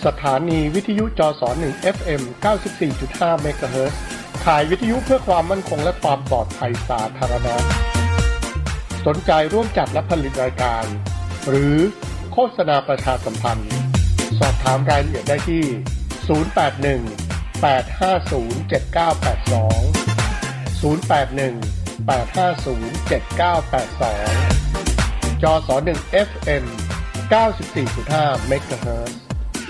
สถานีวิทยุจส1 FM 94.5 เมกะเฮิรตซ์ถ่ายวิทยุเพื่อความมั่นคงและความปลอดภัยสาธารณะสนใจร่วมจัดและผลิตรายการหรือโฆษณาประชาสัมพันธ์สอบถามรายละเอียดได้ที่081 850 7982 081 850 7982 จส1 FM 94.5 เมกะเฮิรตซ์